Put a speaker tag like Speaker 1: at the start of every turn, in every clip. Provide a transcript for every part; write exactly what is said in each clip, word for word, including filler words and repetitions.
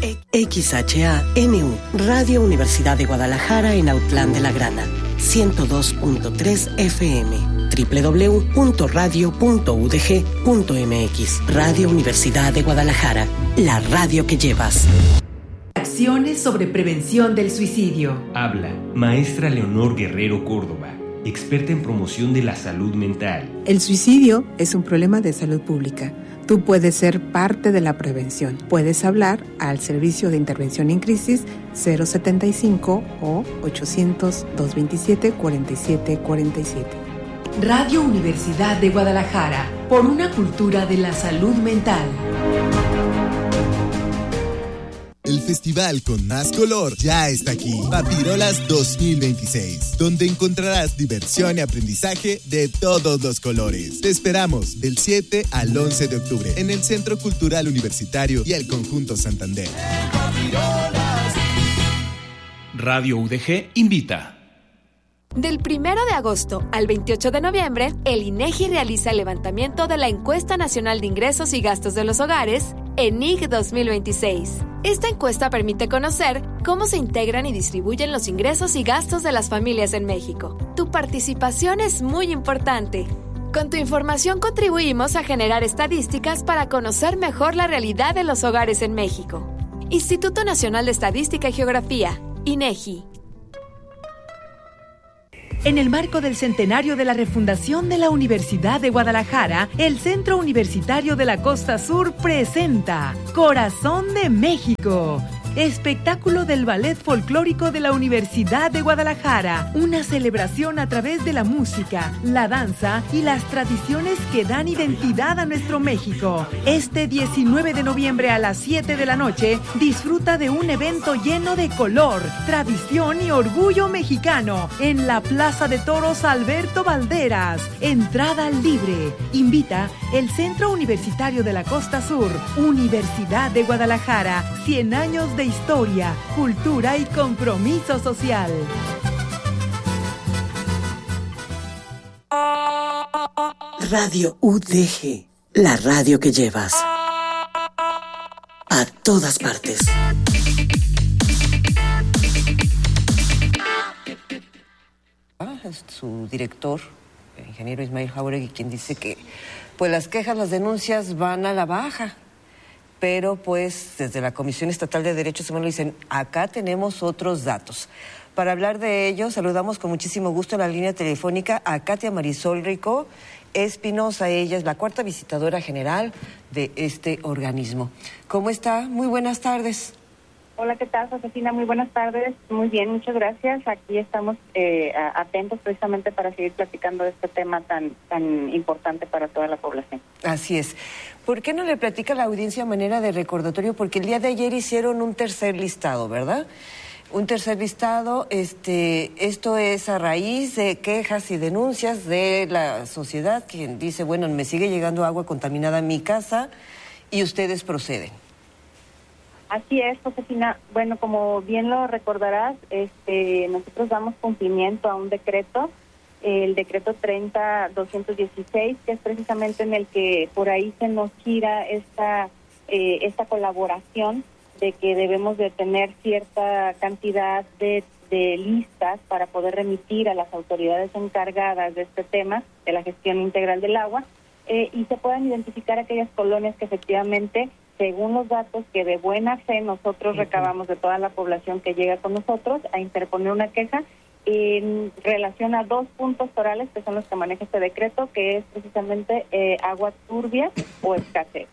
Speaker 1: X H A N U, Radio Universidad de Guadalajara en Autlán de la Grana, ciento dos punto tres F M, doble u doble u doble u punto radio punto u d g punto m x. Radio Universidad de Guadalajara, la radio que llevas.
Speaker 2: Acciones sobre prevención del suicidio.
Speaker 3: Habla maestra Leonor Guerrero Córdoba, experta en promoción de la salud mental.
Speaker 4: El suicidio es un problema de salud pública. Tú puedes ser parte de la prevención. Puedes hablar al Servicio de Intervención en Crisis cero setenta y cinco o ochocientos, doscientos veintisiete, cuarenta y siete cuarenta y siete.
Speaker 2: Radio Universidad de Guadalajara, por una cultura de la salud mental.
Speaker 5: El festival con más color ya está aquí, Papirolas dos mil veintiséis, donde encontrarás diversión y aprendizaje de todos los colores. Te esperamos del siete al once de octubre en el Centro Cultural Universitario y el Conjunto Santander.
Speaker 3: Radio U D G invita.
Speaker 6: Del primero de agosto al veintiocho de noviembre, el INEGI realiza el levantamiento de la Encuesta Nacional de Ingresos y Gastos de los Hogares, ENIG dos mil veintiséis. Esta encuesta permite conocer cómo se integran y distribuyen los ingresos y gastos de las familias en México. Tu participación es muy importante. Con tu información contribuimos a generar estadísticas para conocer mejor la realidad de los hogares en México. Instituto Nacional de Estadística y Geografía, INEGI.
Speaker 2: En el marco del centenario de la refundación de la Universidad de Guadalajara, el Centro Universitario de la Costa Sur presenta Corazón de México, espectáculo del Ballet Folclórico de la Universidad de Guadalajara, una celebración a través de la música, la danza y las tradiciones que dan identidad a nuestro México. Este diecinueve de noviembre a las siete de la noche, disfruta de un evento lleno de color, tradición y orgullo mexicano en la Plaza de Toros Alberto Valderas. Entrada libre. Invita el Centro Universitario de la Costa Sur, Universidad de Guadalajara, cien años de historia, cultura y compromiso social.
Speaker 1: Radio U D G, la radio que llevas. A todas partes.
Speaker 7: Su director, el ingeniero Ismael Jauregui, quien dice que pues las quejas, las denuncias van a la baja. Pero pues desde la Comisión Estatal de Derechos Humanos dicen, acá tenemos otros datos. Para hablar de ello, saludamos con muchísimo gusto en la línea telefónica a Katia Marisol Rico Espinosa. Ella es la cuarta visitadora general de este organismo. ¿Cómo está? Muy buenas tardes.
Speaker 8: Hola, ¿qué tal, Josefina? Muy buenas tardes. Muy bien, muchas gracias. Aquí estamos eh, atentos precisamente para seguir platicando de este tema tan, tan importante para toda la población.
Speaker 7: Así es. ¿Por qué no le platica a la audiencia a manera de recordatorio? Porque el día de ayer hicieron un tercer listado, ¿verdad? Un tercer listado, este, esto es a raíz de quejas y denuncias de la sociedad, quien dice, bueno, me sigue llegando agua contaminada a mi casa y ustedes proceden.
Speaker 8: Así es, Josefina. Bueno, como bien lo recordarás, este, nosotros damos cumplimiento a un decreto, el decreto treinta doscientos dieciséis, que es precisamente en el que por ahí se nos gira esta, eh, esta colaboración de que debemos de tener cierta cantidad de, de listas para poder remitir a las autoridades encargadas de este tema, de la gestión integral del agua, eh, y se puedan identificar aquellas colonias que efectivamente, según los datos que de buena fe nosotros recabamos de toda la población que llega con nosotros a interponer una queja en relación a dos puntos orales que son los que maneja este decreto, que es precisamente eh, agua turbia o escasez.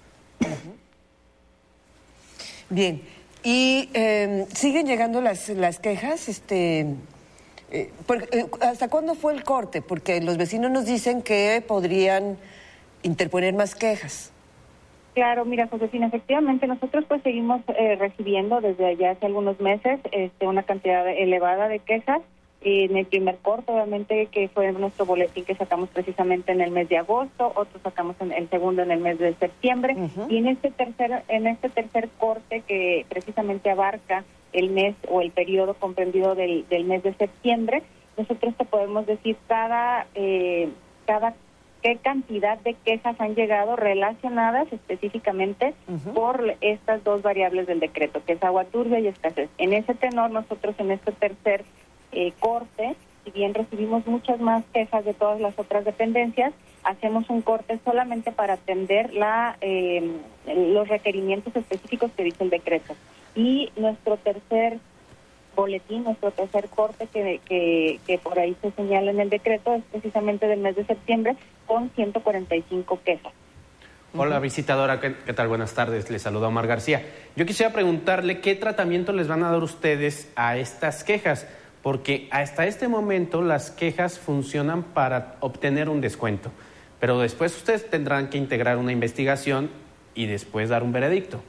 Speaker 7: Bien, y eh, siguen llegando las las quejas, este, eh, por, eh, ¿hasta cuándo fue el corte? Porque los vecinos nos dicen que podrían interponer más quejas.
Speaker 8: Claro, mira, Josefina, efectivamente nosotros pues seguimos eh, recibiendo desde allá hace algunos meses este, una cantidad elevada de quejas. En el primer corte, obviamente, que fue nuestro boletín que sacamos precisamente en el mes de agosto, otro sacamos en el segundo en el mes de septiembre, uh-huh. y en este tercer en este tercer corte que precisamente abarca el mes o el periodo comprendido del, del mes de septiembre, nosotros te podemos decir cada eh, cada qué cantidad de quejas han llegado relacionadas específicamente uh-huh. por estas dos variables del decreto, que es agua turbia y escasez. En ese tenor, nosotros en este tercer eh, corte, si bien recibimos muchas más quejas de todas las otras dependencias, hacemos un corte solamente para atender la eh, los requerimientos específicos que dice el decreto. Y nuestro tercer boletín, nuestro tercer corte que, que, que por ahí se señala en el decreto es precisamente del mes de septiembre con ciento cuarenta y cinco quejas.
Speaker 9: Hola, visitadora, ¿qué, qué tal? Buenas tardes, les saluda Omar García. Yo quisiera preguntarle qué tratamiento les van a dar ustedes a estas quejas, porque hasta este momento las quejas funcionan para obtener un descuento, pero después ustedes tendrán que integrar una investigación y después dar un veredicto.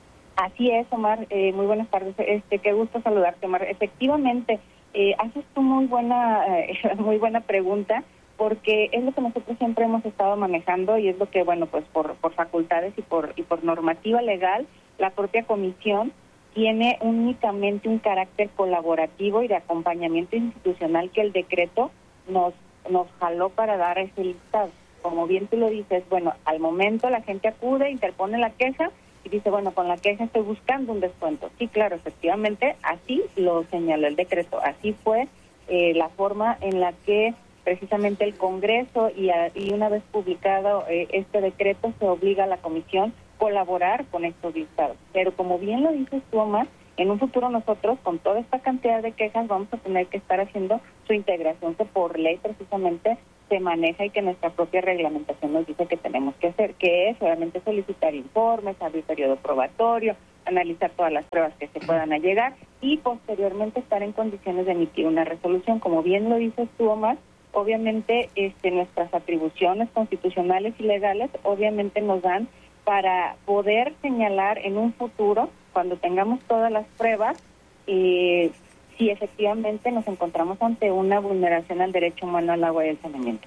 Speaker 8: Así es, Omar. Eh, muy buenas tardes. Este, qué gusto saludarte, Omar. Efectivamente, eh, haces tú muy buena, eh, muy buena pregunta, porque es lo que nosotros siempre hemos estado manejando y es lo que, bueno, pues por, por facultades y por y por normativa legal, la propia comisión tiene únicamente un carácter colaborativo y de acompañamiento institucional que el decreto nos nos jaló para dar ese listado. Como bien tú lo dices, bueno, al momento la gente acude, interpone la queja y dice, bueno, con la queja estoy buscando un descuento. Sí, claro, efectivamente, así lo señaló el decreto. Así fue eh, la forma en la que precisamente el Congreso y, a, y una vez publicado eh, este decreto se obliga a la Comisión a colaborar con estos listados. Pero como bien lo dices tú, Omar, en un futuro nosotros con toda esta cantidad de quejas vamos a tener que estar haciendo su integración que por ley precisamente se maneja y que nuestra propia reglamentación nos dice que tenemos que hacer, que es obviamente solicitar informes, abrir periodo probatorio, analizar todas las pruebas que se puedan allegar y posteriormente estar en condiciones de emitir una resolución. Como bien lo dices tú, Omar, obviamente este, nuestras atribuciones constitucionales y legales obviamente nos dan para poder señalar en un futuro, cuando tengamos todas las pruebas, eh, si efectivamente nos encontramos ante una vulneración al derecho humano al agua y al saneamiento.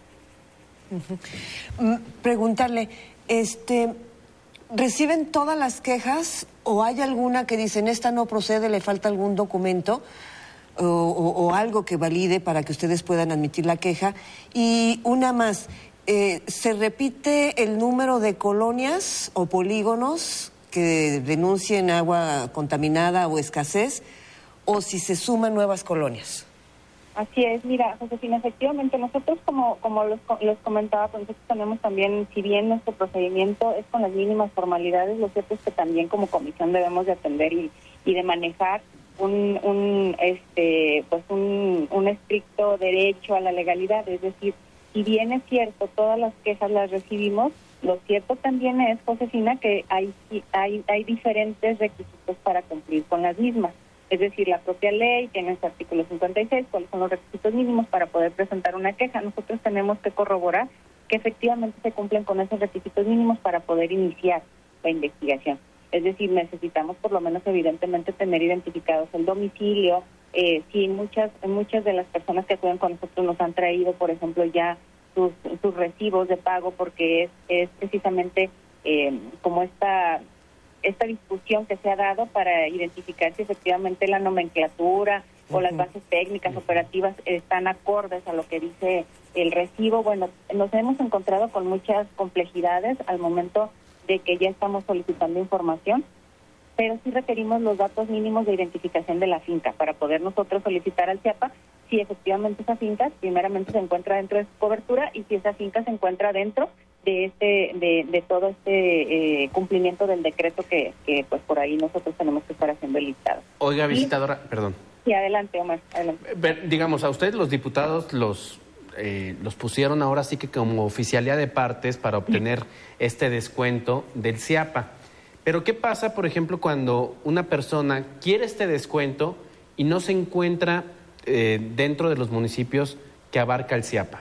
Speaker 7: Uh-huh. Preguntarle, este, ¿reciben todas las quejas o hay alguna que dicen esta no procede, le falta algún documento o, o, o algo que valide para que ustedes puedan admitir la queja? Y una más, eh, ¿se repite el número de colonias o polígonos que denuncien agua contaminada o escasez, o si se suman nuevas colonias?
Speaker 8: Así es, mira, Josefina, efectivamente nosotros como como los, les comentaba, pues nosotros tenemos también, si bien nuestro procedimiento es con las mínimas formalidades, lo cierto es que también como comisión debemos de atender y, y de manejar un un este pues un, un estricto derecho a la legalidad, es decir, si bien es cierto, todas las quejas las recibimos, lo cierto también es, Josefina, que hay hay hay diferentes requisitos para cumplir con las mismas. Es decir, la propia ley tiene ese artículo cincuenta y seis, cuáles son los requisitos mínimos para poder presentar una queja. Nosotros tenemos que corroborar que efectivamente se cumplen con esos requisitos mínimos para poder iniciar la investigación. Es decir, necesitamos por lo menos evidentemente tener identificados el domicilio. Eh, si muchas muchas de las personas que acuden con nosotros nos han traído, por ejemplo, ya sus, sus recibos de pago, porque es, es precisamente eh, como esta... esta discusión que se ha dado para identificar si efectivamente la nomenclatura o uh-huh. las bases técnicas operativas están acordes a lo que dice el recibo. Bueno, nos hemos encontrado con muchas complejidades al momento de que ya estamos solicitando información, pero sí requerimos los datos mínimos de identificación de la finca para poder nosotros solicitar al CIAPA si efectivamente esa finca primeramente se encuentra dentro de su cobertura y si esa finca se encuentra dentro de este de, de todo este eh, cumplimiento del decreto que, que pues por ahí nosotros tenemos que estar haciendo el listado.
Speaker 9: Oiga, visitadora,
Speaker 8: y,
Speaker 9: perdón.
Speaker 8: Sí, adelante, Omar, adelante.
Speaker 9: Ver, digamos, a ustedes los diputados los eh, los pusieron ahora sí que como oficialía de partes para obtener este descuento del CIAPA. Pero ¿qué pasa, por ejemplo, cuando una persona quiere este descuento y no se encuentra eh, dentro de los municipios que abarca el CIAPA?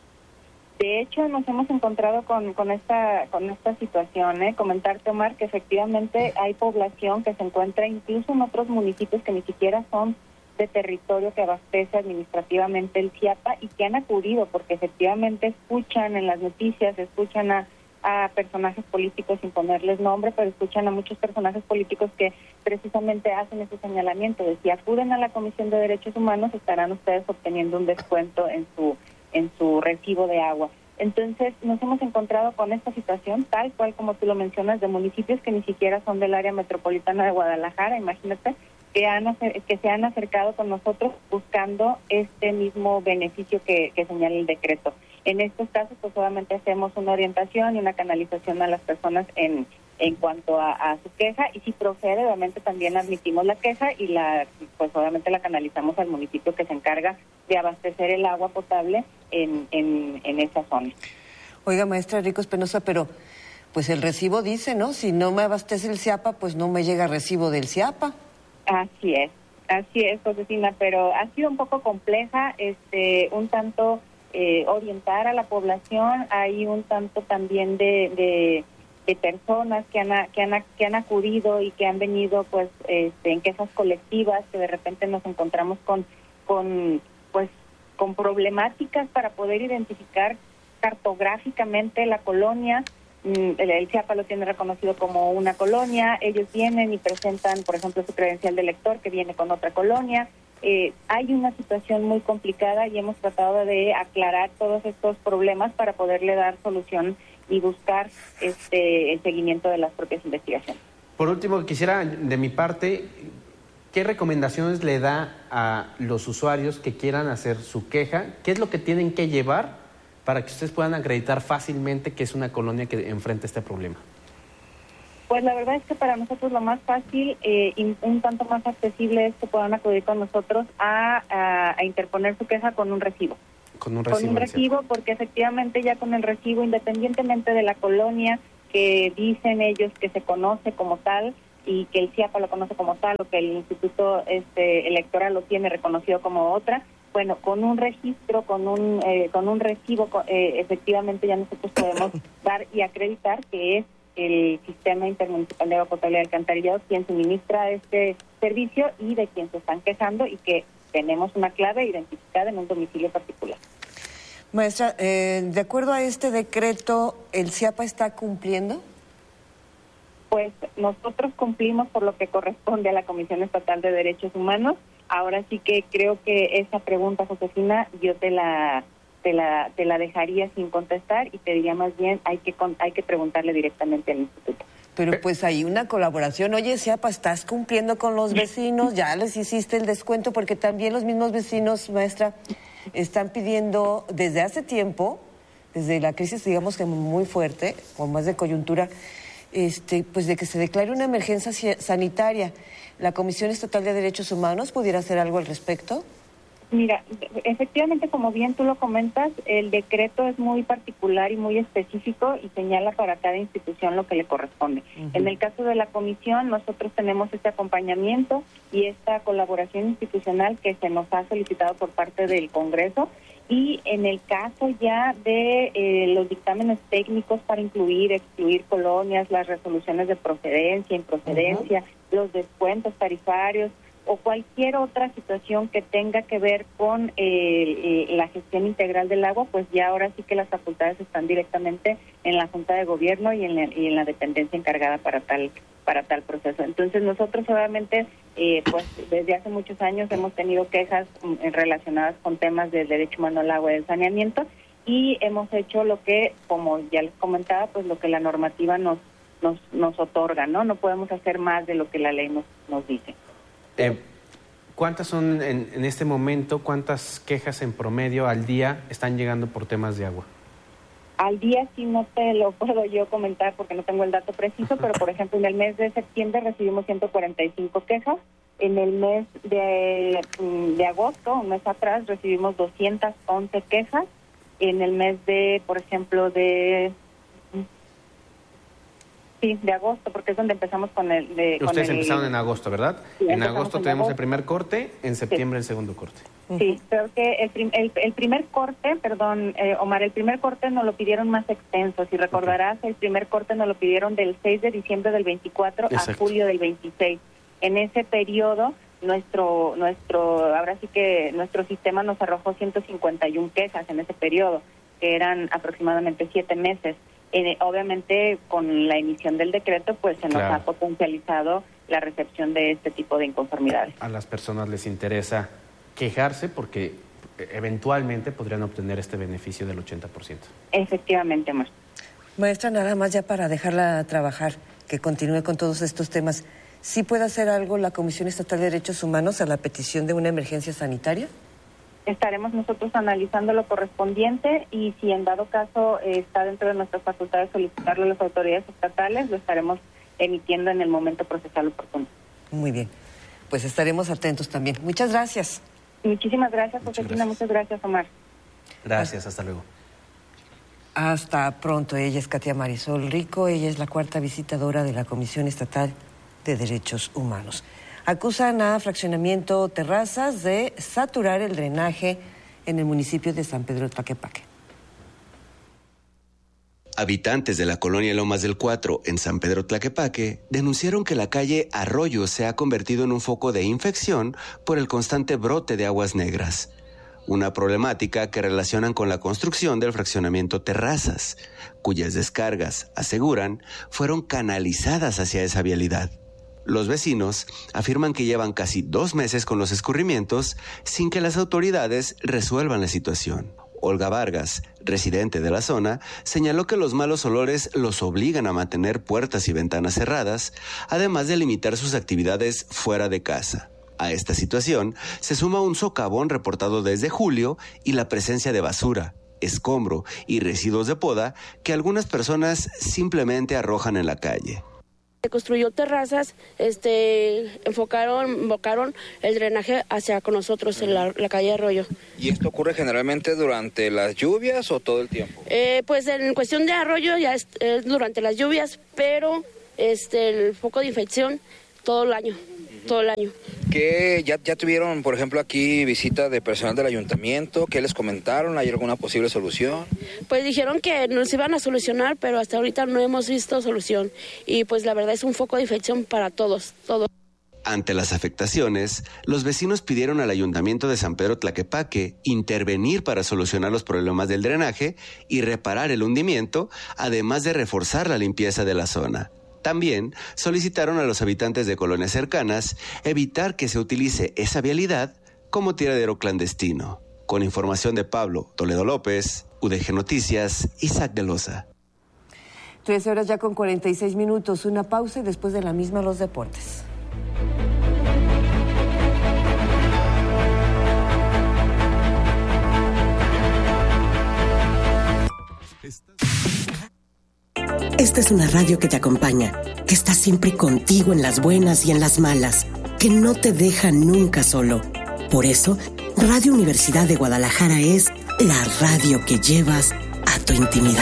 Speaker 8: De hecho, nos hemos encontrado con, con esta con esta situación, ¿eh? Comentarte, Omar, que efectivamente hay población que se encuentra incluso en otros municipios que ni siquiera son de territorio que abastece administrativamente el CIAPA y que han acudido porque efectivamente escuchan en las noticias, escuchan a, a personajes políticos sin ponerles nombre, pero escuchan a muchos personajes políticos que precisamente hacen ese señalamiento de si acuden a la Comisión de Derechos Humanos estarán ustedes obteniendo un descuento en su en su recibo de agua. Entonces nos hemos encontrado con esta situación, tal cual como tú lo mencionas, de municipios que ni siquiera son del área metropolitana de Guadalajara, imagínate, que, han, que se han acercado con nosotros buscando este mismo beneficio que, que señala el decreto. En estos casos, pues obviamente hacemos una orientación y una canalización a las personas en, en cuanto a, a su queja, y si procede, obviamente también admitimos la queja y la, pues obviamente la canalizamos al municipio que se encarga de abastecer el agua potable en, en, en esa zona.
Speaker 7: Oiga, maestra Rico Espinosa, pero pues el recibo dice, ¿no? Si no me abastece el CIAPA, pues no me llega recibo del CIAPA.
Speaker 8: Así es, así es, Josefina, pero ha sido un poco compleja, este, un tanto eh, orientar a la población. Hay un tanto también de, de, de personas que han, que han que han acudido y que han venido, pues, este, en quejas colectivas, que de repente nos encontramos con, con, pues, con problemáticas para poder identificar cartográficamente la colonia. El, el CIAPA lo tiene reconocido como una colonia, ellos vienen y presentan, por ejemplo, su credencial de elector que viene con otra colonia. Eh, hay una situación muy complicada y hemos tratado de aclarar todos estos problemas para poderle dar solución y buscar este el seguimiento de las propias investigaciones.
Speaker 9: Por último, quisiera de mi parte, ¿qué recomendaciones le da a los usuarios que quieran hacer su queja? ¿Qué es lo que tienen que llevar para que ustedes puedan acreditar fácilmente que es una colonia que enfrenta este problema?
Speaker 8: Pues la verdad es que para nosotros lo más fácil eh, y un tanto más accesible es que puedan acudir con nosotros a, a, a interponer su queja con un recibo.
Speaker 9: Con un recibo.
Speaker 8: Con un recibo, porque efectivamente ya con el recibo, independientemente de la colonia que dicen ellos que se conoce como tal y que el CIAPA lo conoce como tal o que el Instituto este, Electoral lo tiene reconocido como otra, bueno, con un registro, con un eh, con un recibo, eh, efectivamente ya nosotros podemos dar y acreditar que es el Sistema Intermunicipal de Agua Potable y Alcantarillado quien suministra este servicio y de quien se están quejando y que tenemos una clave identificada en un domicilio particular.
Speaker 7: Maestra, eh, de acuerdo a este decreto, ¿el CIAPA está cumpliendo?
Speaker 8: Pues nosotros cumplimos por lo que corresponde a la Comisión Estatal de Derechos Humanos. Ahora sí que creo que esa pregunta, Josefina, yo te la te la te la dejaría sin contestar y te diría más bien hay que hay que preguntarle directamente al instituto.
Speaker 7: Pero pues hay una colaboración. Oye, CIAPA, ¿estás cumpliendo con los vecinos? ¿Ya les hiciste el descuento? Porque también los mismos vecinos, maestra, están pidiendo desde hace tiempo, desde la crisis, digamos que muy fuerte, con más de coyuntura, este, pues de que se declare una emergencia sanitaria. ¿La Comisión Estatal de Derechos Humanos pudiera hacer algo al respecto?
Speaker 8: Mira, efectivamente, como bien tú lo comentas, el decreto es muy particular y muy específico y señala para cada institución lo que le corresponde. Uh-huh. En el caso de la comisión, nosotros tenemos este acompañamiento y esta colaboración institucional que se nos ha solicitado por parte del Congreso, y en el caso ya de eh, los dictámenes técnicos para incluir, excluir colonias, las resoluciones de procedencia, improcedencia, uh-huh. los descuentos tarifarios, o cualquier otra situación que tenga que ver con eh, la gestión integral del agua, pues ya ahora sí que las facultades están directamente en la Junta de Gobierno y en la, y en la dependencia encargada para tal para tal proceso. Entonces nosotros obviamente, eh, pues desde hace muchos años hemos tenido quejas relacionadas con temas del derecho humano al agua y del saneamiento, y hemos hecho lo que, como ya les comentaba, pues lo que la normativa nos nos nos otorga, ¿no? No podemos hacer más de lo que la ley nos nos dice.
Speaker 9: Eh, ¿Cuántas son en, en este momento, cuántas quejas en promedio al día están llegando por temas de agua?
Speaker 8: Al día sí no te lo puedo yo comentar porque no tengo el dato preciso, pero por ejemplo en el mes de septiembre recibimos ciento cuarenta y cinco quejas, en el mes de, de agosto, un mes atrás, recibimos doscientas once quejas, en el mes de, por ejemplo, de... Sí, de agosto, porque es donde empezamos con el... De,
Speaker 9: Ustedes
Speaker 8: con el,
Speaker 9: empezaron en agosto, ¿verdad?
Speaker 8: Sí,
Speaker 9: en agosto
Speaker 8: en
Speaker 9: tenemos
Speaker 8: agosto.
Speaker 9: el primer corte, en septiembre
Speaker 8: sí.
Speaker 9: el segundo corte.
Speaker 8: Sí, creo que el, prim, el, el primer corte, perdón, eh, Omar, el primer corte nos lo pidieron más extenso. Si recordarás, okay. el primer corte nos lo pidieron del seis de diciembre del veinticuatro Exacto. a julio del veintiséis. En ese periodo, nuestro, nuestro, ahora sí que nuestro sistema nos arrojó ciento cincuenta y una quejas en ese periodo, que eran aproximadamente siete meses. Eh, obviamente con la emisión del decreto pues se nos claro. ha potencializado la recepción de este tipo de inconformidades.
Speaker 9: A las personas les interesa quejarse porque eventualmente podrían obtener este beneficio del ochenta por ciento.
Speaker 8: Efectivamente, maestra.
Speaker 7: Maestra, nada más ya para dejarla trabajar, que continúe con todos estos temas. ¿Sí puede hacer algo la Comisión Estatal de Derechos Humanos a la petición de una emergencia sanitaria?
Speaker 8: Estaremos nosotros analizando lo correspondiente y si en dado caso eh, está dentro de nuestras facultades solicitarlo a las autoridades estatales, lo estaremos emitiendo en el momento procesal oportuno.
Speaker 7: Muy bien, pues estaremos atentos también. Muchas gracias.
Speaker 8: Muchísimas gracias, Josefina. Muchas gracias, Omar.
Speaker 9: Gracias, hasta luego.
Speaker 7: Hasta pronto. Ella es Katia Marisol Rico, ella es la cuarta visitadora de la Comisión Estatal de Derechos Humanos. Acusan a Fraccionamiento Terrazas de saturar el drenaje en el municipio de San Pedro Tlaquepaque.
Speaker 10: Habitantes de la colonia Lomas del Cuatro, en San Pedro Tlaquepaque, denunciaron que la calle Arroyo se ha convertido en un foco de infección por el constante brote de aguas negras. Una problemática que relacionan con la construcción del fraccionamiento Terrazas, cuyas descargas, aseguran, fueron canalizadas hacia esa vialidad. Los vecinos afirman que llevan casi dos meses con los escurrimientos sin que las autoridades resuelvan la situación. Olga Vargas, residente de la zona, señaló que los malos olores los obligan a mantener puertas y ventanas cerradas, además de limitar sus actividades fuera de casa. A esta situación se suma un socavón reportado desde julio y la presencia de basura, escombro y residuos de poda que algunas personas simplemente arrojan en la calle.
Speaker 11: Se construyó Terrazas, este, enfocaron, enfocaron el drenaje hacia con nosotros en la, la calle Arroyo.
Speaker 12: ¿Y esto ocurre generalmente durante las lluvias o todo el tiempo?
Speaker 11: Eh, pues en cuestión de Arroyo ya es, es durante las lluvias, pero este, el foco de infección todo el año, todo el año.
Speaker 12: ¿Qué, ya, ya tuvieron, por ejemplo, aquí visita de personal del ayuntamiento? ¿Qué les comentaron? ¿Hay alguna posible solución?
Speaker 11: Pues dijeron que nos iban a solucionar, pero hasta ahorita no hemos visto solución. Y pues la verdad es un foco de infección para todos, todos.
Speaker 10: Ante las afectaciones, los vecinos pidieron al Ayuntamiento de San Pedro Tlaquepaque intervenir para solucionar los problemas del drenaje y reparar el hundimiento, además de reforzar la limpieza de la zona. También solicitaron a los habitantes de colonias cercanas evitar que se utilice esa vialidad como tiradero clandestino. Con información de Pablo Toledo López, U D G Noticias, Isaac de Loza.
Speaker 7: Tres horas ya con cuarenta y seis minutos. Una pausa y después de la misma los deportes.
Speaker 1: Esta es una radio que te acompaña, que está siempre contigo en las buenas y en las malas, que no te deja nunca solo. Por eso, Radio Universidad de Guadalajara es la radio que llevas a tu intimidad.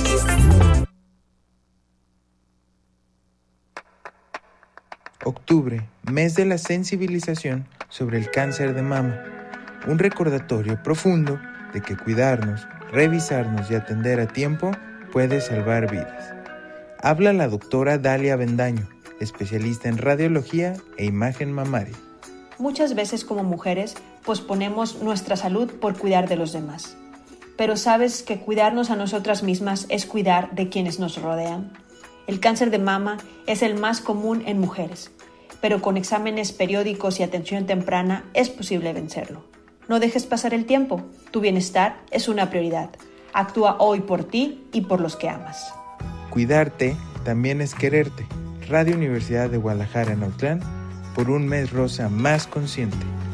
Speaker 13: Octubre, mes de la sensibilización sobre el cáncer de mama. Un recordatorio profundo de que cuidarnos, revisarnos y atender a tiempo puede salvar vidas. Habla la doctora Dalia Bendaño, especialista en radiología e imagen mamaria.
Speaker 14: Muchas veces como mujeres posponemos nuestra salud por cuidar de los demás. Pero ¿sabes que cuidarnos a nosotras mismas es cuidar de quienes nos rodean? El cáncer de mama es el más común en mujeres, pero con exámenes periódicos y atención temprana es posible vencerlo. No dejes pasar el tiempo, tu bienestar es una prioridad. Actúa hoy por ti y por los que amas.
Speaker 13: Cuidarte también es quererte. Radio Universidad de Guadalajara en Autlán, por un mes rosa más consciente.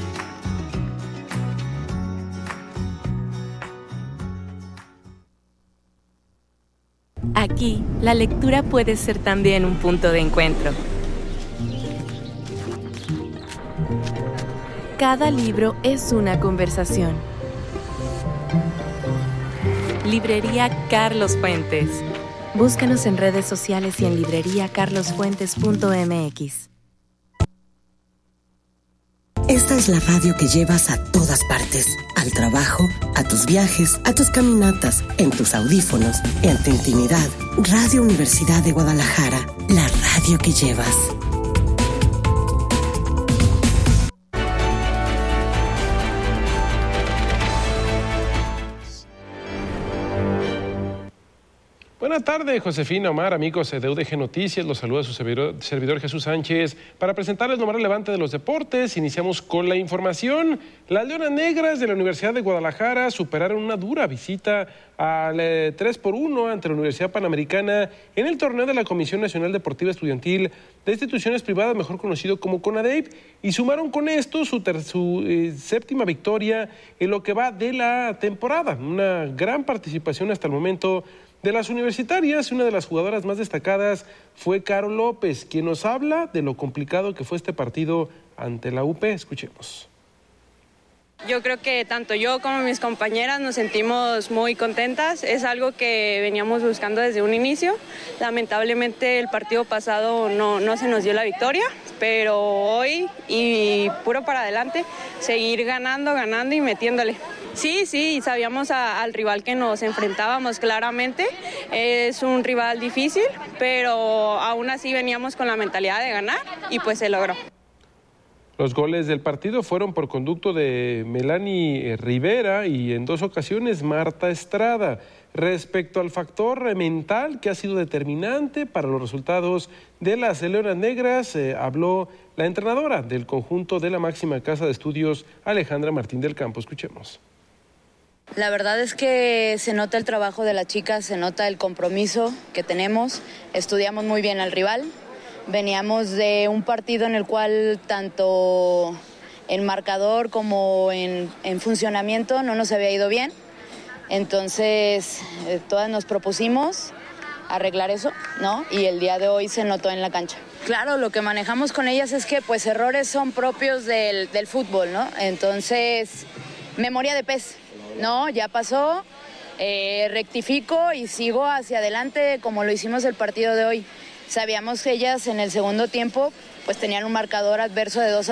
Speaker 15: Aquí, la lectura puede ser también un punto de encuentro. Cada libro es una conversación. Librería Carlos Fuentes. Búscanos en redes sociales y en librería carlos fuentes punto m x.
Speaker 1: Esta es la radio que llevas a todas partes. Al trabajo, a tus viajes, a tus caminatas, en tus audífonos, en tu intimidad. Radio Universidad de Guadalajara, la radio que llevas.
Speaker 9: Bueno,
Speaker 16: Buena tarde, Josefina, Omar, amigos de U D G Noticias. Los saluda su servidor, servidor Jesús Sánchez para presentarles lo más relevante de los deportes. Iniciamos con la información. Las Leonas Negras de la Universidad de Guadalajara superaron una dura visita al eh, tres por uno ante la Universidad Panamericana en el torneo de la Comisión Nacional Deportiva Estudiantil de Instituciones Privadas, mejor conocido como CONADEIP, y sumaron con esto su, ter su eh, séptima victoria en lo que va de la temporada. Una gran participación hasta el momento de las universitarias. Una de las jugadoras más destacadas fue Caro López, quien nos habla de lo complicado que fue este partido ante la U P. Escuchemos.
Speaker 17: Yo creo que tanto yo como mis compañeras nos sentimos muy contentas. Es algo que veníamos buscando desde un inicio. Lamentablemente el partido pasado no, no se nos dio la victoria, pero hoy y puro para adelante, seguir ganando, ganando y metiéndole. Sí, sí, sabíamos a, al rival que nos enfrentábamos claramente. Es un rival difícil, pero aún así veníamos con la mentalidad de ganar y pues se logró.
Speaker 16: Los goles del partido fueron por conducto de Melanie Rivera y en dos ocasiones Marta Estrada. Respecto al factor mental que ha sido determinante para los resultados de las Leonas Negras, eh, habló la entrenadora del conjunto de la máxima casa de estudios, Alejandra Martín del Campo. Escuchemos.
Speaker 18: La verdad es que se nota el trabajo de las chicas, se nota el compromiso que tenemos, estudiamos muy bien al rival. Veníamos de un partido en el cual tanto en marcador como en, en funcionamiento no nos había ido bien. Entonces, eh, todas nos propusimos arreglar eso, ¿no? Y el día de hoy se notó en la cancha. Claro, lo que manejamos con ellas es que pues errores son propios del, del fútbol, ¿no? Entonces, memoria de pez, ¿no? Ya pasó, eh, rectifico y sigo hacia adelante como lo hicimos el partido de hoy. Sabíamos que ellas en el segundo tiempo pues tenían un marcador adverso de dos a